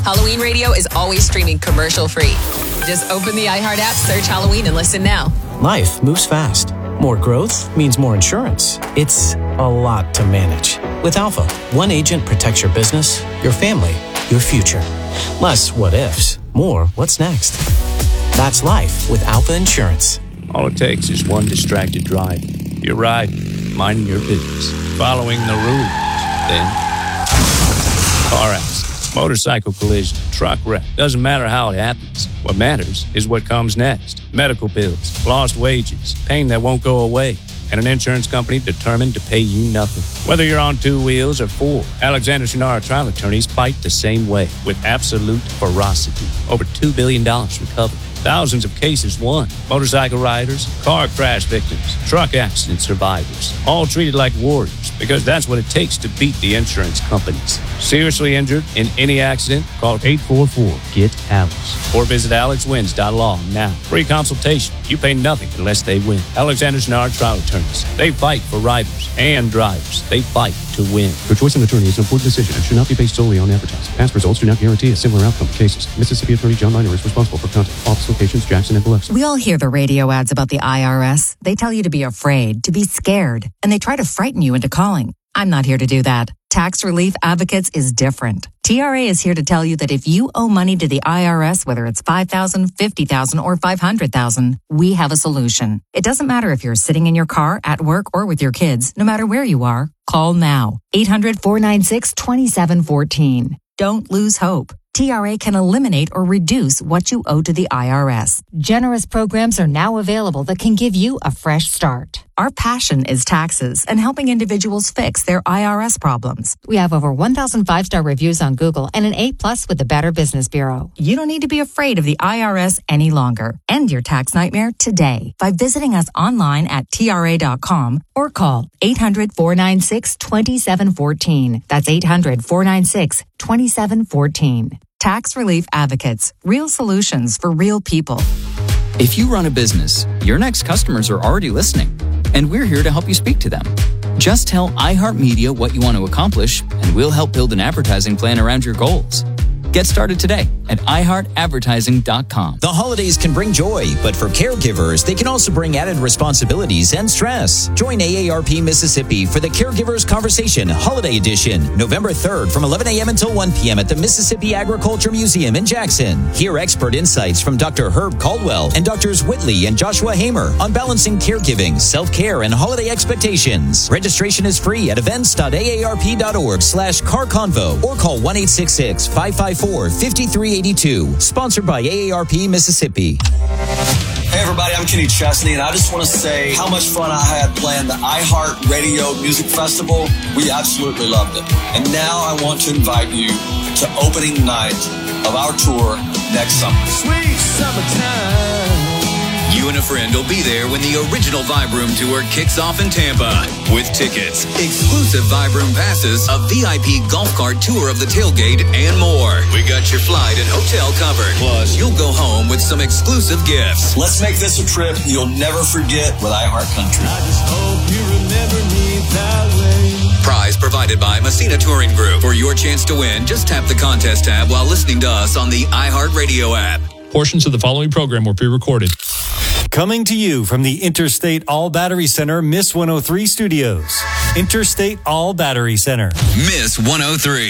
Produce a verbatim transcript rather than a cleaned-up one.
Halloween Radio is always streaming commercial-free. Just open the iHeart app, search Halloween, and listen now. Life moves fast. More growth means more insurance. It's a lot to manage. With Alpha, one agent protects your business, your family, your future. Less what ifs, more what's next. That's life with Alpha Insurance. All it takes is one distracted driver. You're riding, minding your business, following the rules. Then, car accident, motorcycle collision, truck wreck. Doesn't matter how it happens. What matters is what comes next. Medical bills, lost wages, pain that won't go away, and an insurance company determined to pay you nothing. Whether you're on two wheels or four, Alexander Shinara trial attorneys fight the same way with absolute ferocity. Over two billion dollars recovered. Thousands of cases won. Motorcycle riders, car crash victims, truck accident survivors, all treated like warriors because that's what it takes to beat the insurance companies. Seriously injured in any accident? Call eight four four, G E T Alex or visit alex wins dot law now. Free consultation. You pay nothing unless they win. Alexander Shinara trial attorneys. They fight for riders and drivers. They fight to win. Your choice of attorney is an important decision and should not be based solely on advertising. Past results do not guarantee a similar outcome in cases. Mississippi Attorney John Miner is responsible for content. Office locations Jackson and Biloxi. We all hear the radio ads about the I R S. They tell you to be afraid, to be scared, and they try to frighten you into calling. I'm not here to do that. Tax Relief Advocates is different. T R A is here to tell you that if you owe money to the I R S, whether it's five thousand dollars, fifty thousand dollars, or five hundred thousand dollars, we have a solution. It doesn't matter if you're sitting in your car, at work, or with your kids. No matter where you are, call now. eight hundred, four nine six, two seven one four. Don't lose hope. T R A can eliminate or reduce what you owe to the I R S. Generous programs are now available that can give you a fresh start. Our passion is taxes and helping individuals fix their I R S problems. We have over one thousand five-star reviews on Google and an A plus with the Better Business Bureau. You don't need to be afraid of the I R S any longer. End your tax nightmare today by visiting us online at T R A dot com or call eight hundred, four nine six, two seven one four. That's eight hundred, four nine six, two seven one four. Tax Relief Advocates. Real solutions for real people. If you run a business, your next customers are already listening, and we're here to help you speak to them. Just tell iHeartMedia what you want to accomplish, and we'll help build an advertising plan around your goals. Get started today at i heart advertising dot com. The holidays can bring joy, but for caregivers, they can also bring added responsibilities and stress. Join A A R P Mississippi for the Caregivers Conversation Holiday Edition, November third from eleven a.m. until one p.m. at the Mississippi Agriculture Museum in Jackson. Hear expert insights from Doctor Herb Caldwell and Doctors Whitley and Joshua Hamer on balancing caregiving, self-care, and holiday expectations. Registration is free at events dot a a r p dot org slash car convo or call one eight six six, five five four, five three eight two. Sponsored by A A R P Mississippi. Hey everybody, I'm Kenny Chesney, and I just want to say how much fun I had playing the iHeart Radio Music Festival. We absolutely loved it. And now I want to invite you to opening night of our tour next summer. Sweet summertime. You and a friend will be there when the original Vibe Room Tour kicks off in Tampa. With tickets, exclusive Vibe Room passes, a V I P golf cart tour of the tailgate, and more. We got your flight and hotel covered. Plus, you'll go home with some exclusive gifts. Let's make this a trip you'll never forget with iHeart Country. I just hope you remember me that way. Prize provided by Messina Touring Group. For your chance to win, just tap the contest tab while listening to us on the iHeart Radio app. Portions of the following program were pre-recorded. Coming to you from the Interstate All Battery Center, Miss one oh three Studios. Interstate All Battery Center. Miss one oh three.